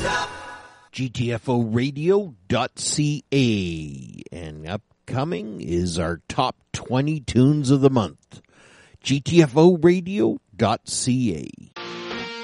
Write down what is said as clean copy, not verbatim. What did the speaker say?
GTFOradio.ca. And upcoming is our top 20 tunes of the month. GTFOradio.ca.